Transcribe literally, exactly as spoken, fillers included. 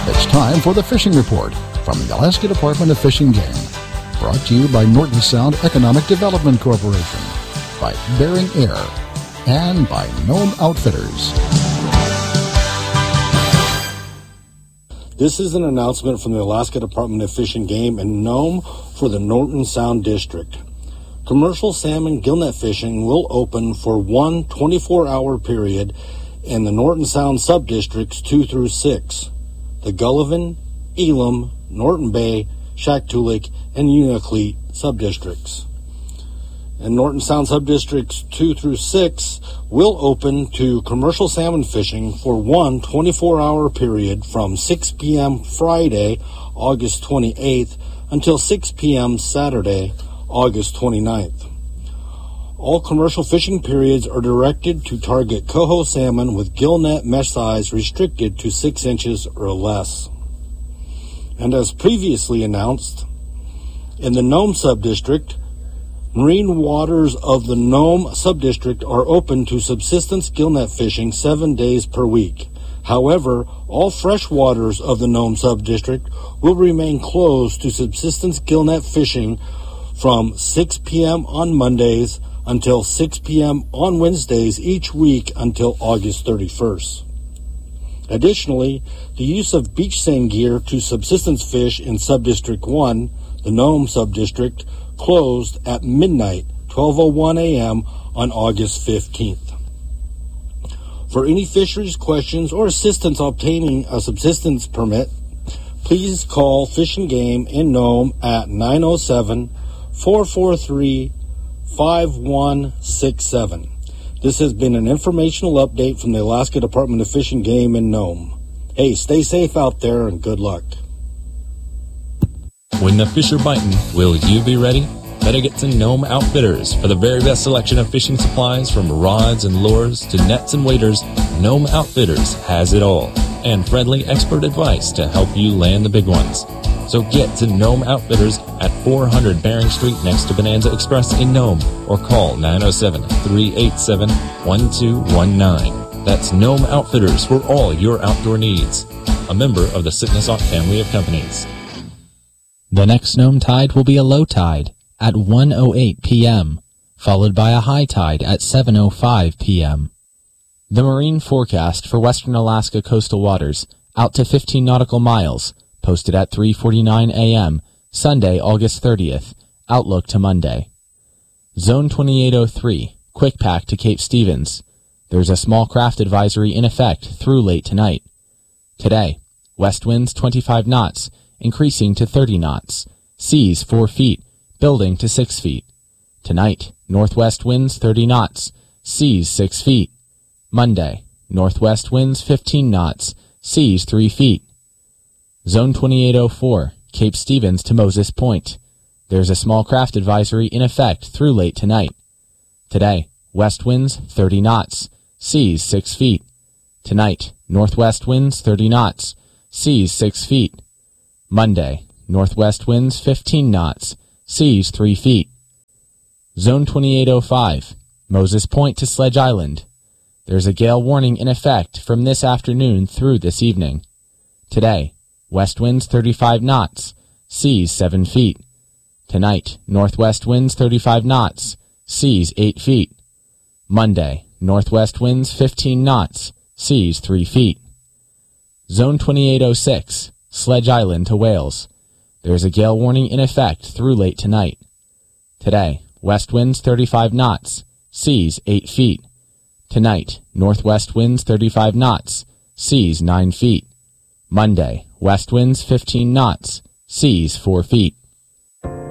It's time for the Fishing Report from the Alaska Department of Fish and Game. Brought to you by Norton Sound Economic Development Corporation, by Bering Air, and by Nome Outfitters. This is an announcement from the Alaska Department of Fish and Game in Nome for the Norton Sound District. Commercial salmon gillnet fishing will open for one twenty-four hour period in the Norton Sound subdistricts two through six, the Gullivan, Elam, Norton Bay, Shaktoolik, and Unalakleet subdistricts. And Norton Sound subdistricts two through six will open to commercial salmon fishing for one twenty-four hour period from six p.m. Friday, August twenty-eighth, until six p.m. Saturday, August twenty-ninth. All commercial fishing periods are directed to target coho salmon with gillnet mesh size restricted to six inches or less. And as previously announced, in the Nome subdistrict, marine waters of the Nome subdistrict are open to subsistence gillnet fishing seven days per week. However, all fresh waters of the Nome subdistrict will remain closed to subsistence gillnet fishing from six p.m. on Mondays until six p.m. on Wednesdays each week until August thirty-first. Additionally, the use of beach seine gear to subsistence fish in Subdistrict one, the Nome subdistrict, closed at midnight, twelve oh one a.m. on August fifteenth. For any fisheries questions or assistance obtaining a subsistence permit, please call Fish and Game in Nome at nine oh seven, four four three, five one six seven. This has been an informational update from the Alaska Department of Fish and Game in Nome. Hey, stay safe out there and good luck. When the fish are biting, will you be ready? Better get to Nome Outfitters for the very best selection of fishing supplies, from rods and lures to nets and waders. Nome Outfitters has it all, and friendly expert advice to help you land the big ones. So get to Nome Outfitters at four hundred Bering Street next to Bonanza Express in Nome, or call nine oh seven, three eight seven, one two one nine. That's Nome Outfitters for all your outdoor needs. A member of the Sitnasaw family of companies. The next Nome tide will be a low tide at one oh eight p.m., followed by a high tide at seven oh five p.m. The marine forecast for western Alaska coastal waters out to fifteen nautical miles, posted at three forty-nine a.m., Sunday, August thirtieth, outlook to Monday. Zone twenty-eight oh three, quick pack to Cape Stevens. There's a small craft advisory in effect through late tonight. Today, west winds twenty-five knots, increasing to thirty knots. Seas four feet, building to six feet. Tonight, northwest winds thirty knots, seas six feet. Monday, northwest winds fifteen knots, seas three feet. Zone twenty-eight oh four, Cape Stevens to Moses Point. There's a small craft advisory in effect through late tonight. Today, west winds thirty knots, seas six feet. Tonight, northwest winds thirty knots, seas six feet. Monday, northwest winds fifteen knots, seas three feet. Zone twenty-eight oh five, Moses Point to Sledge Island. There's a gale warning in effect from this afternoon through this evening. Today, west winds thirty-five knots, seas seven feet. Tonight, northwest winds thirty-five knots, seas eight feet. Monday, northwest winds fifteen knots, seas three feet. Zone twenty-eight oh six, Sledge Island to Wales. There is a gale warning in effect through late tonight. Today, west winds thirty-five knots, seas eight feet. Tonight, northwest winds thirty-five knots, seas nine feet. Monday, west winds fifteen knots, seas four feet.